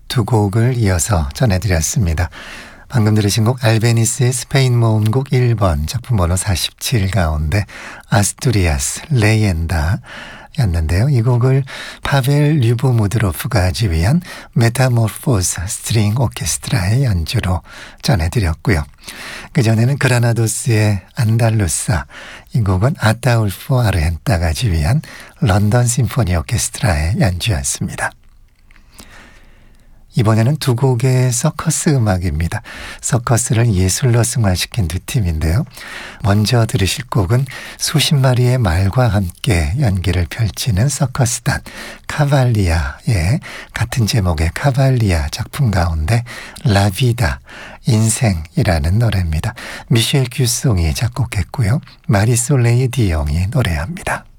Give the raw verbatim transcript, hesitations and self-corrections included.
두 곡을 이어서 전해드렸습니다. 방금 들으신 곡 알베니스의 스페인 모음곡 일 번 작품 번호 사십칠 가운데 아스투리아스 레옌다 였는데요. 이 곡을 파벨 류보무드로프가 지휘한 메타모포스 스트링 오케스트라의 연주로 전해드렸고요. 그전에는 그라나도스의 안달루사, 이 곡은 아타울포 아르헨타가 지휘한 런던 심포니 오케스트라의 연주였습니다. 이번에는 두 곡의 서커스 음악입니다. 서커스를 예술로 승화시킨 두 팀인데요. 먼저 들으실 곡은 수십 마리의 말과 함께 연기를 펼치는 서커스단 카발리아의 같은 제목의 카발리아 작품 가운데 라비다, 인생이라는 노래입니다. 미셸 규송이 작곡했고요. 마리솔레이 디옹이 노래합니다.